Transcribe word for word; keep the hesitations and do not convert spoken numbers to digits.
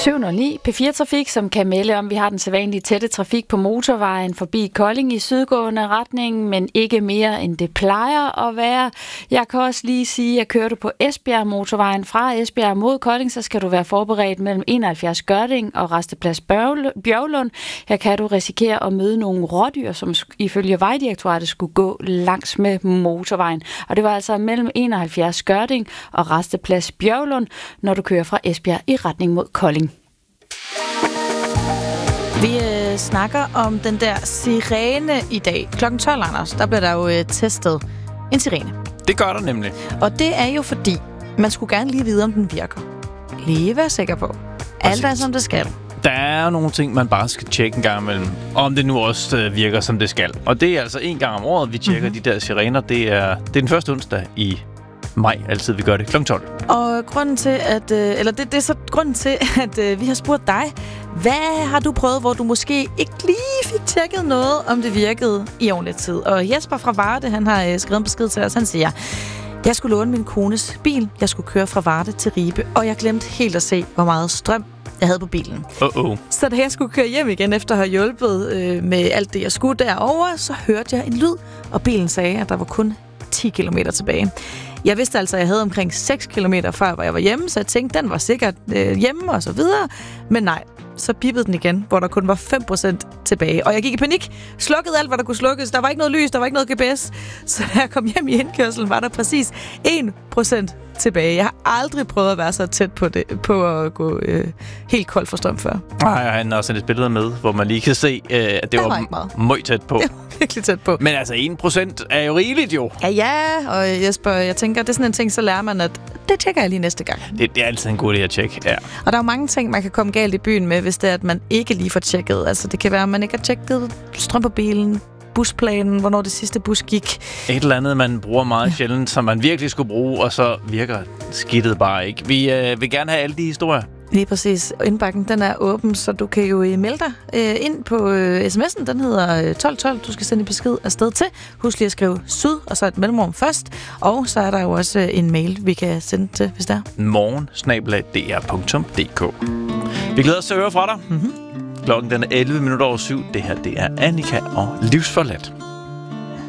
syv nul ni P fire Trafik, som kan melde om, at vi har den sædvanlige tætte trafik på motorvejen forbi Kolding i sydgående retning, men ikke mere end det plejer at være. Jeg kan også lige sige, at kører du på Esbjerg motorvejen fra Esbjerg mod Kolding, så skal du være forberedt mellem enoghalvfjerds Gørding og Rasteplads Bjørglund. Her kan du risikere at møde nogle rådyr, som ifølge Vejdirektoratet skulle gå langs med motorvejen. Og det var altså mellem enoghalvfjerds Gørding og Rasteplads Bjørglund, når du kører fra Esbjerg i retning mod Kolding. Vi øh, snakker om den der sirene i dag. klokken tolv, Anders, der bliver der jo øh, testet en sirene. Det gør der nemlig. Og det er jo fordi, man skulle gerne lige vide, om den virker. Lige være sikker på. Alt er, som det skal. Der er nogle ting, man bare skal tjekke en gang imellem, om det nu også øh, virker, som det skal. Og det er altså en gang om året, vi tjekker mm-hmm. de der sirener. Det er, det er den første onsdag i maj, altid vi gør det klokken tolv. Og grunden til, at, øh, eller det, det er så grunden til, at øh, vi har spurgt dig, hvad har du prøvet, hvor du måske ikke lige fik tjekket noget, om det virkede i ordentlig tid? Og Jesper fra Varde, han har øh, skrevet en besked til os, han siger, jeg skulle låne min kones bil, jeg skulle køre fra Varde til Ribe, og jeg glemte helt at se, hvor meget strøm jeg havde på bilen. Uh-oh. Så da jeg skulle køre hjem igen, efter at have hjulpet øh, med alt det, jeg skulle derovre, så hørte jeg en lyd, og bilen sagde, at der var kun ti kilometer tilbage. Jeg vidste altså, at jeg havde omkring seks kilometer før, hvor jeg var hjemme, så jeg tænkte, den var sikkert øh, hjemme og så videre. Men nej, så bippede den igen, hvor der kun var fem procent tilbage. Og jeg gik i panik, slukkede alt, hvad der kunne slukkes. Der var ikke noget lys, der var ikke noget G P S. Så da jeg kom hjem i indkørselen, var der præcis en procent tilbage. Jeg har aldrig prøvet at være så tæt på det, på at gå øh, helt kold for strøm før. Nej, han har også et billede med, hvor man lige kan se, øh, at det der var, var meget tæt på. Det var virkelig tæt på. Men altså, en procent er jo rigeligt jo. Ja, ja, og Jesper, jeg tænker, det er sådan en ting, så lærer man, at det tjekker jeg lige næste gang. Det, det er altid en god idé at tjekke, ja. Og der er jo mange ting, man kan komme galt i byen med, hvis det er, at man ikke lige får tjekket. Altså, det kan være, at man ikke har tjekket strøm på bilen, busplanen, hvornår det sidste bus gik. Et eller andet, man bruger meget sjældent, som man virkelig skulle bruge, og så virker skidtet bare ikke. Vi øh, vil gerne have alle de historier. Lige præcis. Indbakken, den er åben, så du kan jo melde dig øh, ind på øh, sms'en. Den hedder tolv tolv. Du skal sende en besked afsted til. Husk lige at skrive syd, og så et mellemrum først. Og så er der jo også en mail, vi kan sende til, hvis der er. morgen snabel-a d r punktum d k. Vi glæder os til at høre fra dig. Mm-hmm. Klokken den er elleve minutter over syv. Det her, det er Annika og Livsforladt.